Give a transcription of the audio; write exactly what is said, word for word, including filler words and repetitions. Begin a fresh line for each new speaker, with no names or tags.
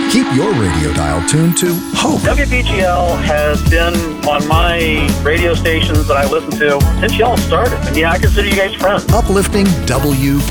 Keep your radio dial tuned to Hope.
W P G L has been on my radio stations that I listen to since y'all started. And yeah, I consider you guys friends.
Uplifting W